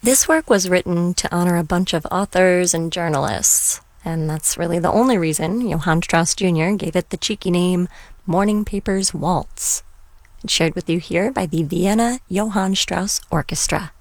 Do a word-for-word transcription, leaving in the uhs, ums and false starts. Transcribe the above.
This work was written to honor a bunch of authors and journalists, and that's really the only reason Johann Strauss Junior gave it the cheeky name Morning Papers Waltz. It's shared with you here by the Vienna Johann Strauss Orchestra.